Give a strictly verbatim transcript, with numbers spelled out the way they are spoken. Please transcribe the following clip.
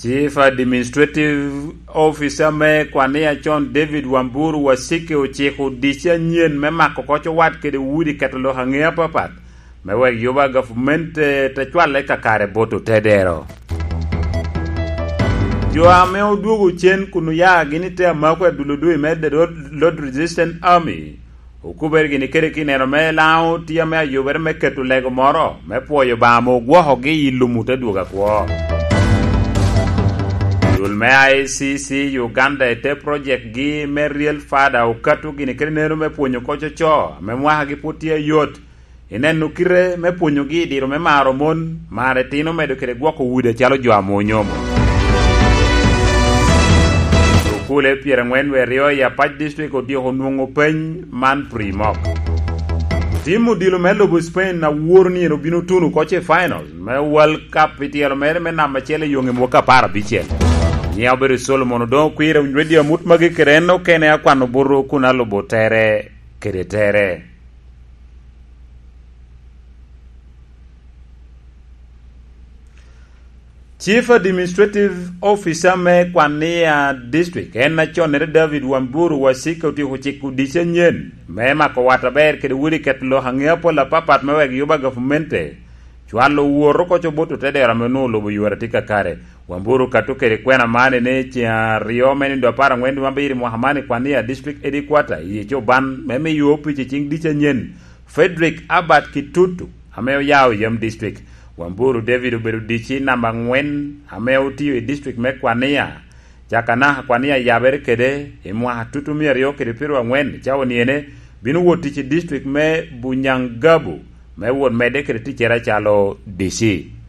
Chief Administrative Officer me kwania John David Wamburu wasike ochiko dicha nyien me mako kocho wat kede wudi katalo hangea papat me we yoba government te chwale kakare boto tedero yo ame odugo chen kunu ya gini te mako duludu me the Lord Resistance Army ukuber gini kere kinero me lao tia me yober me ketu lego moro me poyo ba mo gwo hogi ilumu te duga kwa Ulme I C C Uganda ete project gi me real fada ukatu gini kere nero me ponyo kocho cho me mwaha gi putia yot ine nukire me ponyo gi diro me maro mon mare tino me do kere gwo ko wude chalo jo amonyomo Ukule piere ngwen we rio ya Pach District odi honungo pen man primok Timu dilo me lobo Spain na wurni no binu tunu koche final me World Cup itielo mere me na machele yonge mwoka para bichele Nyao beri Solomon don kuire unredi ya mutmagi kereno kene ya kwano buru kuna lobo tere kere tere Chief Administrative Officer me kwania district ena chonere David Wamburu wasika uti huchiku disha nyen mema kwa wataber kede wuri ketlo hangiapo la papat mewe giyoba governmente chwalo uoro kocho boto tede ramenu lobo yuaratika kare Wamburu katuke kwena mane ne chia rio meni ndo para ngwendi mambiri muhamani kwania district edikwata iyecho ban meme yuopi chiching disha nyen Frederick Abad Kitutu hameo yao yam district Wamburu David Uberudichi namba ngwen hameo tiyo district me kwania Chakana kwania yabere kede imwa hatutumia rio kede piru ngwen chao niene binu wotichi district me Bunyangabu me won mede kede tichera chalo D C